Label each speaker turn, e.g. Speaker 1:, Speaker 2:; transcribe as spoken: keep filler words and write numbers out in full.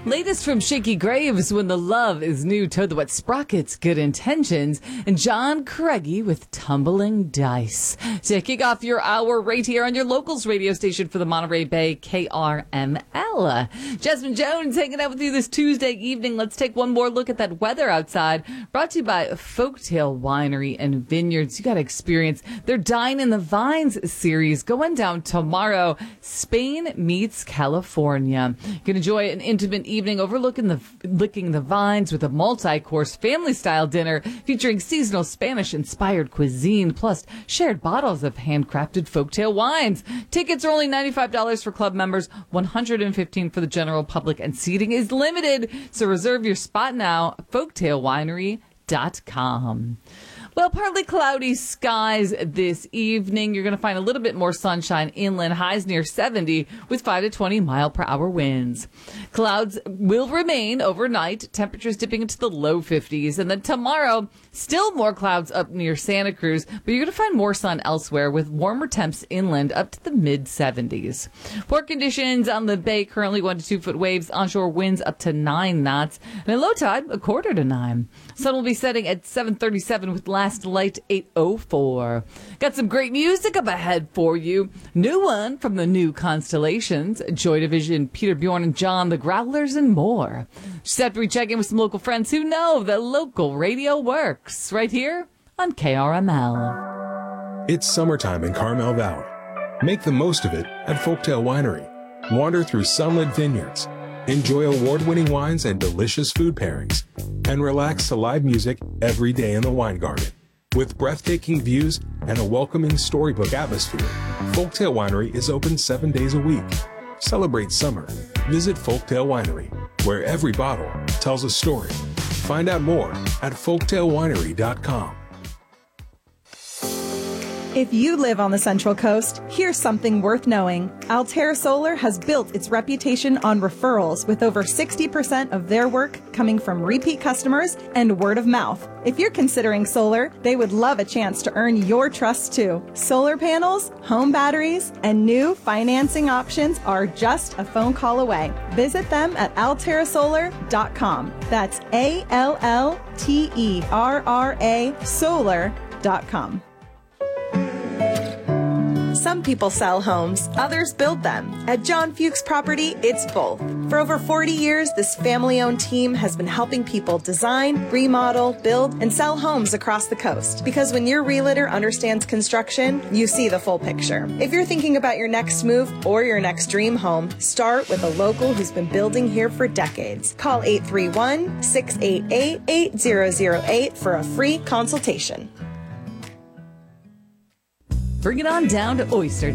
Speaker 1: Latest from Shaky Graves, When the Love is New, Toad the Wet Sprockets, Good Intentions, and John Craigie with Tumbling Dice. To kick off your hour right here on your locals radio station for the Monterey Bay, K R M L. Jasmine Jones hanging out with you this Tuesday evening. Let's take one more look at that weather outside. Brought to you by Folktale Winery and Vineyards. You got to experience their Dine in the Vines series going down tomorrow. Spain meets California. You can enjoy an intimate evening overlooking the licking the vines with a multi-course family-style dinner featuring seasonal Spanish-inspired cuisine, plus shared bottles of handcrafted folktale wines. Tickets are only ninety-five dollars for club members, one hundred fifteen dollars for the general public, and seating is limited. So reserve your spot now, folktale winery dot com. Well, partly cloudy skies this evening. You're going to find a little bit more sunshine inland, highs near seventy with five to twenty mile per hour winds. Clouds will remain overnight, temperatures dipping into the low fifties. And then tomorrow, still more clouds up near Santa Cruz, but you're going to find more sun elsewhere with warmer temps inland up to the mid seventies. Port conditions on the bay, currently one to two foot waves, onshore winds up to nine knots, and a low tide a quarter to nine. Sun will be setting at seven thirty-seven with last light eight oh four. Got some great music up ahead for you. New one from the new Constellations, Joy Division, Peter Bjorn and John, the Growlers, and more. Just after we check in with some local friends who know that local radio works, right here on K R M L.
Speaker 2: It's summertime in Carmel Valley. Make the most of it at Folktale Winery. Wander through sunlit vineyards. Enjoy award-winning wines and delicious food pairings. And relax to live music every day in the wine garden. With breathtaking views and a welcoming storybook atmosphere, Folktale Winery is open seven days a week. Celebrate summer. Visit Folktale Winery, where every bottle tells a story. Find out more at folktale winery dot com.
Speaker 3: If you live on the Central Coast, here's something worth knowing. Altair Solar has built its reputation on referrals, with over sixty percent of their work coming from repeat customers and word of mouth. If you're considering solar, they would love a chance to earn your trust too. Solar panels, home batteries, and new financing options are just a phone call away. Visit them at altair solar dot com. That's A L L T E R R A solar dot com. Some people sell homes, others build them. At John Fuchs Property, it's both. For over forty years, this family-owned team has been helping people design, remodel, build, and sell homes across the coast. Because when your realtor understands construction, you see the full picture. If you're thinking about your next move or your next dream home, start with a local who's been building here for decades. Call eight three one, six eight eight, eight zero zero eight for a free consultation.
Speaker 1: Bring it on down to Oyster